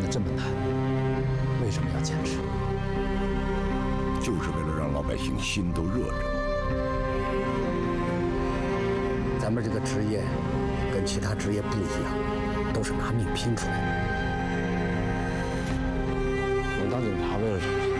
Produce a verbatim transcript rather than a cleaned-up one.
的这么难，为什么要坚持？ 就是为了让老百姓心都热着。 咱们这个职业跟其他职业不一样，都是拿命拼出来的。 我当警察为了什么？